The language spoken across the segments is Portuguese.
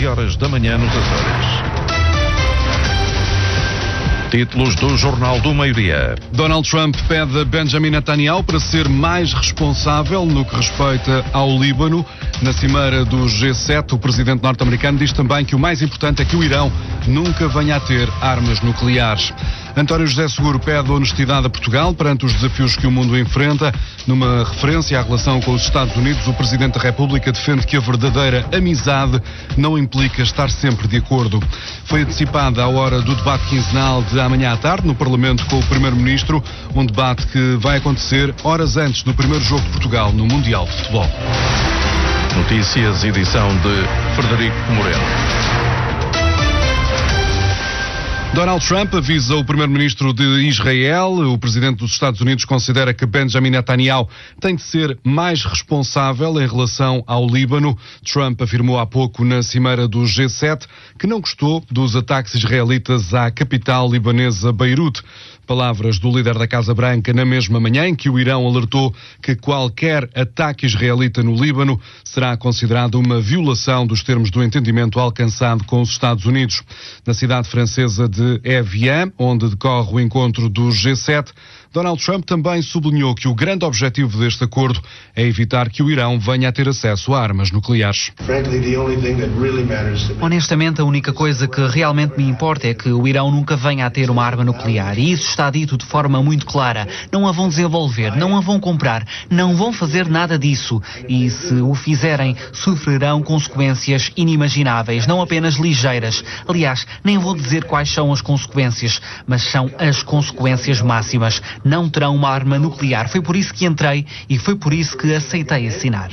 horas da manhã nos Açores. Títulos do Jornal do Meio-Dia. Donald Trump pede a Benjamin Netanyahu para ser mais responsável no que respeita ao Líbano. Na cimeira do G7, o presidente norte-americano diz também que o mais importante é que o Irão nunca venha a ter armas nucleares. António José Seguro pede honestidade a Portugal perante os desafios que o mundo enfrenta. Numa referência à relação com os Estados Unidos, o Presidente da República defende que a verdadeira amizade não implica estar sempre de acordo. Foi antecipada a hora do debate quinzenal de amanhã à tarde no Parlamento com o Primeiro-Ministro, um debate que vai acontecer horas antes do primeiro jogo de Portugal no Mundial de Futebol. Notícias, edição de Frederico Moreno. Donald Trump avisa o primeiro-ministro de Israel. O presidente dos Estados Unidos considera que Benjamin Netanyahu tem de ser mais responsável em relação ao Líbano. Trump afirmou há pouco na cimeira do G7 que não gostou dos ataques israelitas à capital libanesa Beirute. Palavras do líder da Casa Branca na mesma manhã em que o Irão alertou que qualquer ataque israelita no Líbano será considerado uma violação dos termos do entendimento alcançado com os Estados Unidos. Na cidade francesa de Evian, onde decorre o encontro do G7, Donald Trump também sublinhou que o grande objetivo deste acordo é evitar que o Irão venha a ter acesso a armas nucleares. Honestamente, a única coisa que realmente me importa é que o Irão nunca venha a ter uma arma nuclear. E isso está dito de forma muito clara. Não a vão desenvolver, não a vão comprar, não vão fazer nada disso. E se o fizerem, sofrerão consequências inimagináveis, não apenas ligeiras. Aliás, nem vou dizer quais são as consequências, mas são as consequências máximas. Não terão uma arma nuclear. Foi por isso que entrei e foi por isso que aceitei assinar.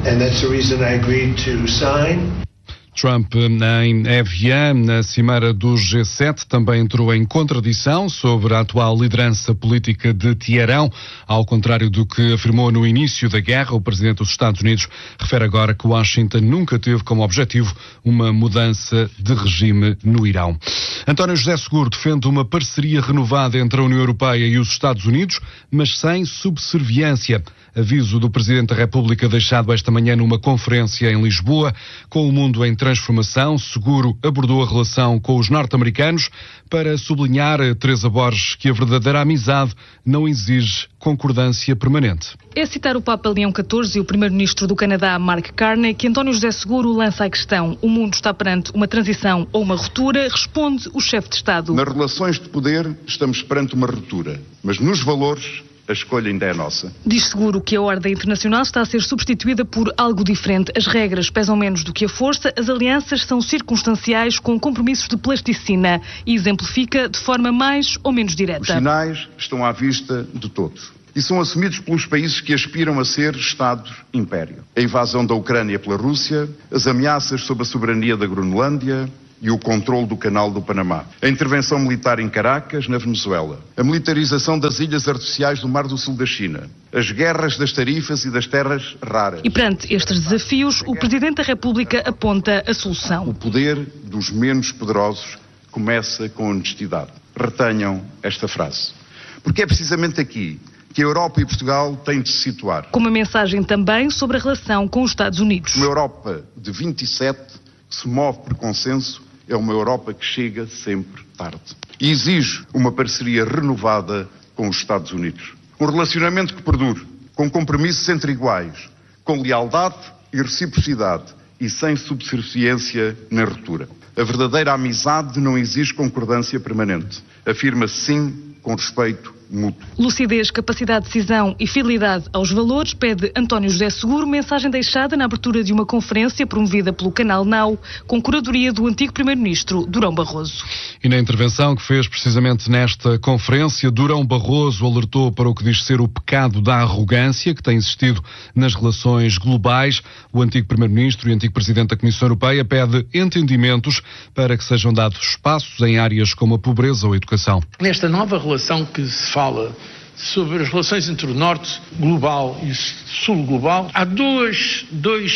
Trump, em Evian, na cimeira do G7, também entrou em contradição sobre a atual liderança política de Teherão. Ao contrário do que afirmou no início da guerra, o presidente dos Estados Unidos refere agora que Washington nunca teve como objetivo uma mudança de regime no Irão. António José Seguro defende uma parceria renovada entre a União Europeia e os Estados Unidos, mas sem subserviência. Aviso do Presidente da República deixado esta manhã numa conferência em Lisboa. Com o mundo em transformação, Seguro abordou a relação com os norte-americanos para sublinhar, Teresa Borges, que a verdadeira amizade não exige concordância permanente. É citar o Papa Leão XIV e o Primeiro-Ministro do Canadá, Mark Carney, que António José Seguro lança a questão: o mundo está perante uma transição ou uma ruptura? Responde o chefe de Estado. Nas relações de poder estamos perante uma ruptura, mas nos valores a escolha ainda é nossa. Diz Seguro que a ordem internacional está a ser substituída por algo diferente. As regras pesam menos do que a força, as alianças são circunstanciais com compromissos de plasticina e exemplifica de forma mais ou menos direta. Os sinais estão à vista de todos e são assumidos pelos países que aspiram a ser Estados-império. A invasão da Ucrânia pela Rússia, as ameaças sobre a soberania da Groenlândia e o controle do Canal do Panamá, a intervenção militar em Caracas, na Venezuela, a militarização das ilhas artificiais do Mar do Sul da China, as guerras das tarifas e das terras raras. E perante estes desafios, o Presidente da República aponta a solução. O poder dos menos poderosos começa com honestidade. Retenham esta frase, porque é precisamente aqui que a Europa e Portugal têm de se situar. Com uma mensagem também sobre a relação com os Estados Unidos. Uma Europa de 27 que se move por consenso é uma Europa que chega sempre tarde. E exige uma parceria renovada com os Estados Unidos. Um relacionamento que perdure, com compromissos entre iguais, com lealdade e reciprocidade e sem subserviência nem ruptura. A verdadeira amizade não exige concordância permanente. Afirma sim com respeito mútuo. Lucidez, capacidade de decisão e fidelidade aos valores, pede António José Seguro, mensagem deixada na abertura de uma conferência promovida pelo Canal Now, com curadoria do antigo Primeiro-Ministro Durão Barroso. E na intervenção que fez precisamente nesta conferência, Durão Barroso alertou para o que diz ser o pecado da arrogância que tem existido nas relações globais. O antigo Primeiro-Ministro e antigo Presidente da Comissão Europeia pede entendimentos para que sejam dados espaços em áreas como a pobreza ou a educação. Nesta nova relação que se fala sobre as relações entre o Norte global e o Sul global, há dois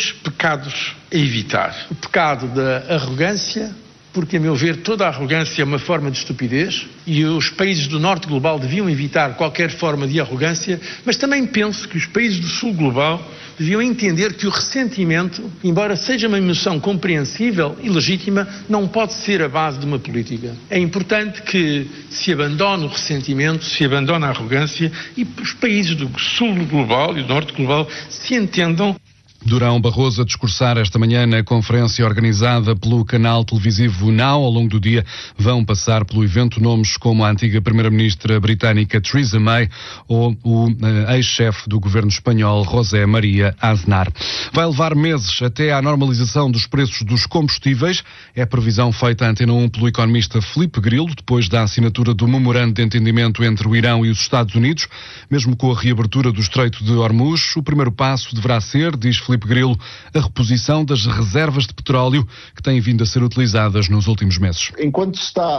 pecados a evitar. O pecado da arrogância, porque, a meu ver, toda a arrogância é uma forma de estupidez e os países do Norte global deviam evitar qualquer forma de arrogância, mas também penso que os países do Sul global deviam entender que o ressentimento, embora seja uma emoção compreensível e legítima, não pode ser a base de uma política. É importante que se abandone o ressentimento, se abandone a arrogância e os países do sul global e do norte global se entendam. Durão Barroso a discursar esta manhã na conferência organizada pelo canal televisivo Now. Ao longo do dia vão passar pelo evento nomes como a antiga primeira-ministra britânica Theresa May ou o ex-chefe do governo espanhol José María Aznar. Vai levar meses até à normalização dos preços dos combustíveis. É a previsão feita à Antena 1 pelo economista Filipe Grilo, depois da assinatura do memorando de entendimento entre o Irão e os Estados Unidos. Mesmo com a reabertura do Estreito de Hormuz, o primeiro passo deverá ser, diz Filipe Grilo, a reposição das reservas de petróleo que têm vindo a ser utilizadas nos últimos meses. Enquanto se está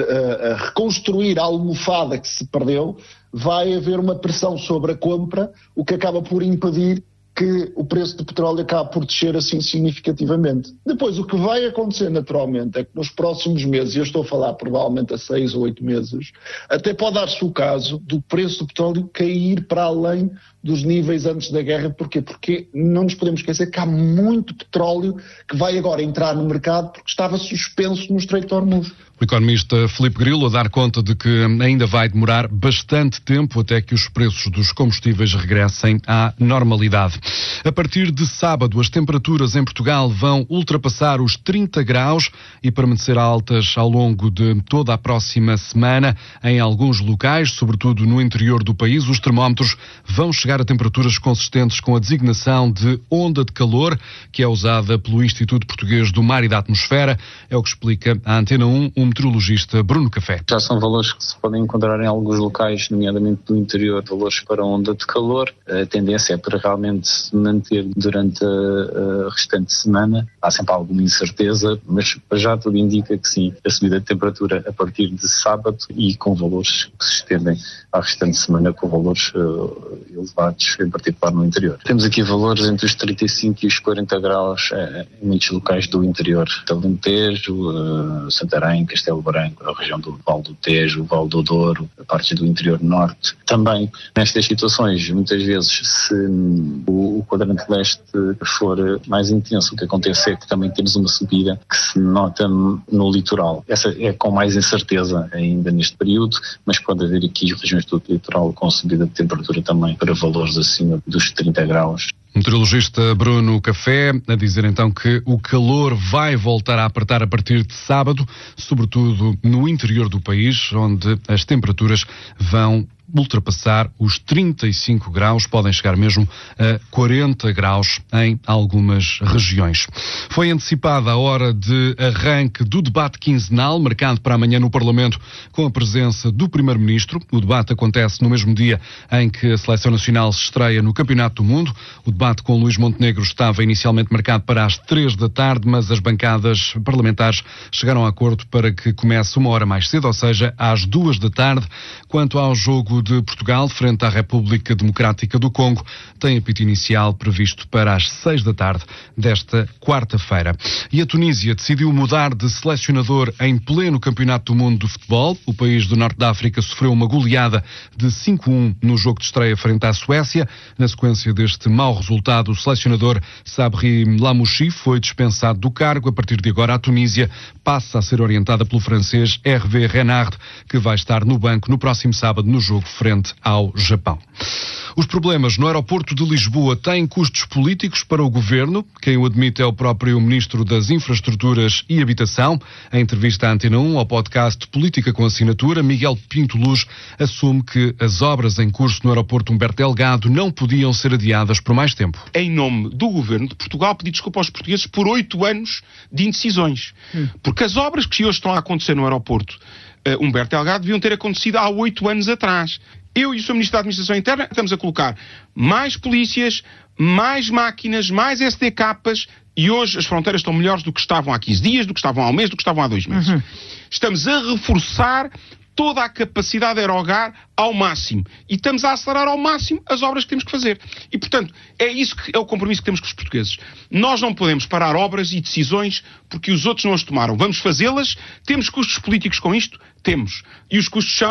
a reconstruir a almofada que se perdeu, vai haver uma pressão sobre a compra, o que acaba por impedir que o preço do petróleo acabe por descer assim significativamente. Depois, o que vai acontecer naturalmente é que nos próximos meses, e eu estou a falar provavelmente a 6 ou 8 meses, até pode dar-se o caso do preço do petróleo cair para além dos níveis antes da guerra. Porquê? Porque não nos podemos esquecer que há muito petróleo que vai agora entrar no mercado porque estava suspenso no Estreito de Hormuz. O economista Filipe Grilo a dar conta de que ainda vai demorar bastante tempo até que os preços dos combustíveis regressem à normalidade. A partir de sábado, as temperaturas em Portugal vão ultrapassar os 30 graus e permanecer altas ao longo de toda a próxima semana. Em alguns locais, sobretudo no interior do país, os termómetros vão chegar a temperaturas consistentes com a designação de onda de calor, que é usada pelo Instituto Português do Mar e da Atmosfera. É o que explica a Antena 1 o meteorologista Bruno Café. Já são valores que se podem encontrar em alguns locais, nomeadamente do interior, valores para a onda de calor. A tendência é para realmente se manter durante a restante semana. Há sempre alguma incerteza, mas já tudo indica que sim, a subida de temperatura a partir de sábado e com valores que se estendem à restante semana com valores elevados, em particular no interior. Temos aqui valores entre os 35 e os 40 graus em muitos locais do interior. Alentejo, Santarém, Castelo Branco, a região do Vale do Tejo, o Vale do Douro, a parte do interior norte. Também, nestas situações, muitas vezes, se o quadrante leste for mais intenso, o que acontece é que também temos uma subida que se nota no litoral. Essa é com mais incerteza ainda neste período, mas pode haver aqui regiões do litoral com subida de temperatura também para valores acima dos 30 graus. Meteorologista Bruno Café a dizer então que o calor vai voltar a apertar a partir de sábado, sobretudo no interior do país, onde as temperaturas vão ultrapassar os 35 graus, podem chegar mesmo a 40 graus em algumas regiões. Foi antecipada a hora de arranque do debate quinzenal, marcado para amanhã no Parlamento, com a presença do Primeiro-Ministro. O debate acontece no mesmo dia em que a Seleção Nacional se estreia no Campeonato do Mundo. O debate com Luís Montenegro estava inicialmente marcado para as 3 da tarde, mas as bancadas parlamentares chegaram a acordo para que comece uma hora mais cedo, ou seja, às 2 da tarde. Quanto ao jogo de Portugal, frente à República Democrática do Congo, tem apito inicial previsto para as 6 da tarde desta quarta-feira. E a Tunísia decidiu mudar de selecionador em pleno Campeonato do Mundo de Futebol. O país do Norte da África sofreu uma goleada de 5-1 no jogo de estreia frente à Suécia. Na sequência deste mau resultado, o selecionador Sabri Lamouchi foi dispensado do cargo. A partir de agora, a Tunísia passa a ser orientada pelo francês Hervé Renard, que vai estar no banco no próximo sábado no jogo frente ao Japão. Os problemas no aeroporto de Lisboa têm custos políticos para o governo. Quem o admite é o próprio Ministro das Infraestruturas e Habitação. Em entrevista à Antena 1 ao podcast Política com Assinatura, Miguel Pinto Luz assume que as obras em curso no aeroporto Humberto Delgado não podiam ser adiadas por mais tempo. Em nome do governo de Portugal, pedi desculpa aos portugueses por 8 anos de indecisões. Porque as obras que hoje estão a acontecer no aeroporto Humberto Delgado deviam ter acontecido há 8 anos atrás. Eu e o Sr. Ministro da Administração Interna estamos a colocar mais polícias, mais máquinas, mais SDKs e hoje as fronteiras estão melhores do que estavam há 15 dias, do que estavam há um mês, do que estavam há 2 meses. Estamos a reforçar toda a capacidade aerogar ao máximo. E estamos a acelerar ao máximo as obras que temos que fazer. E, portanto, é isso que é o compromisso que temos com os portugueses. Nós não podemos parar obras e decisões porque os outros não as tomaram. Vamos fazê-las. Temos custos políticos com isto? Temos. E os custos são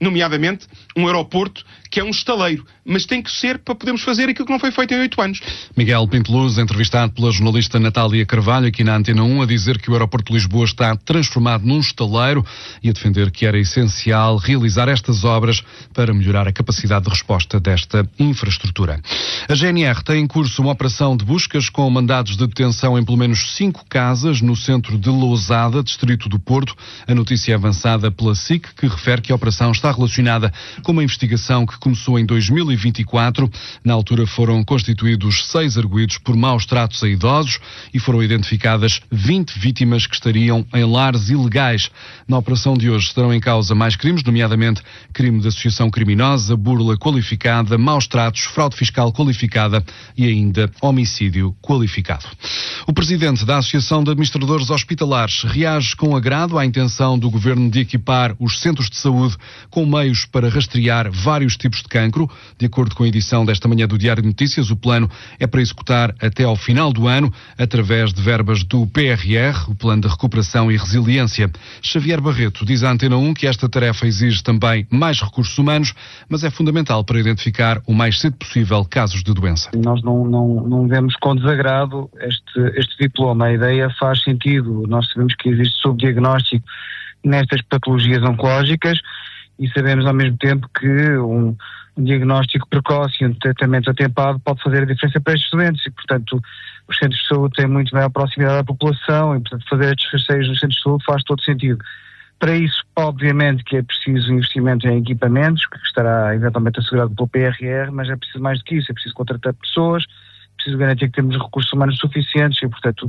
nomeadamente um aeroporto que é um estaleiro, mas tem que ser para podermos fazer aquilo que não foi feito em 8 anos. Miguel Pinteluz, entrevistado pela jornalista Natália Carvalho aqui na Antena 1, a dizer que o aeroporto de Lisboa está transformado num estaleiro e a defender que era essencial realizar estas obras para melhorar a capacidade de resposta desta infraestrutura. A GNR tem em curso uma operação de buscas com mandados de detenção em pelo menos 5 casas no centro de Lousada, distrito do Porto. A notícia é avançada pela SIC, que refere que a operação está relacionada com uma investigação que começou em 2024. Na altura foram constituídos 6 arguidos por maus tratos a idosos e foram identificadas 20 vítimas que estariam em lares ilegais. Na operação de hoje estarão em causa mais crimes, nomeadamente crime de associação criminosa, burla qualificada, maus tratos, fraude fiscal qualificada e ainda homicídio qualificado. O presidente da Associação de Administradores Hospitalares reage com agrado à intenção do governo de equipar os centros de saúde com meios para rastrear vários tipos de cancro. De acordo com a edição desta manhã do Diário de Notícias, o plano é para executar até ao final do ano, através de verbas do PRR, o Plano de Recuperação e Resiliência. Xavier Barreto diz à Antena 1 que esta tarefa exige também mais recursos humanos, mas é fundamental para identificar o mais cedo possível casos de doença. Nós não vemos com desagrado este diploma. A ideia faz sentido. Nós sabemos que existe subdiagnóstico nestas patologias oncológicas e sabemos ao mesmo tempo que um diagnóstico precoce e um tratamento atempado pode fazer a diferença para estes doentes e, portanto, os centros de saúde têm muito maior proximidade à população e, portanto, fazer estes rastreios nos centros de saúde faz todo sentido. Para isso, obviamente, que é preciso investimento em equipamentos, que estará eventualmente assegurado pelo PRR, mas é preciso mais do que isso, é preciso contratar pessoas, é preciso garantir que temos recursos humanos suficientes e, portanto,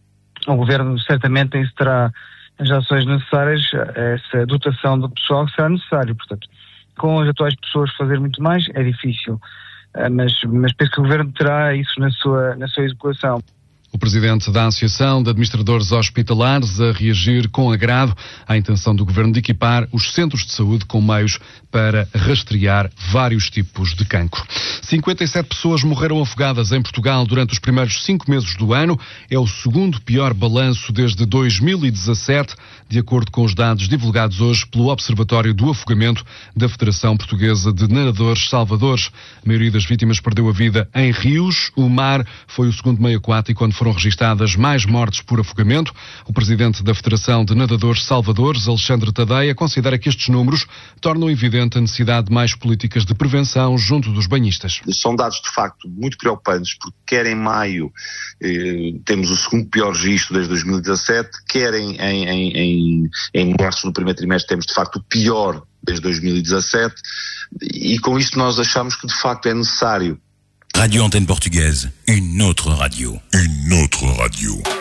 o Governo certamente terá as ações necessárias a essa dotação do pessoal que será necessário. Portanto, com as atuais pessoas fazer muito mais é difícil, mas penso que o Governo terá isso na sua execução. O presidente da Associação de Administradores Hospitalares a reagir com agrado à intenção do governo de equipar os centros de saúde com meios para rastrear vários tipos de cancro. 57 pessoas morreram afogadas em Portugal durante os primeiros 5 meses do ano. É o segundo pior balanço desde 2017, de acordo com os dados divulgados hoje pelo Observatório do Afogamento da Federação Portuguesa de Nadadores Salvadores. A maioria das vítimas perdeu a vida em rios. O mar foi o segundo meio aquático onde foram registadas mais mortes por afogamento. O presidente da Federação de Nadadores Salvadores, Alexandre Tadeia, considera que estes números tornam evidente a necessidade de mais políticas de prevenção junto dos banhistas. São dados, de facto, muito preocupantes, porque quer em maio temos o segundo pior registro desde 2017, quer em março, no primeiro trimestre, temos, de facto, o pior desde 2017, e com isto nós achamos que, de facto, é necessário. Radio Antenne Portugaise, une autre radio. Une autre radio.